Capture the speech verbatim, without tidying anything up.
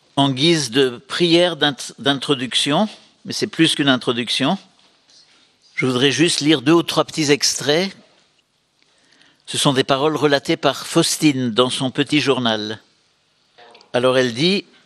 en guise de prière d'introduction, mais c'est plus qu'une introduction. Je voudrais juste lire deux ou trois petits extraits. Ce sont des paroles relatées par Faustine dans son petit journal. Alors elle dit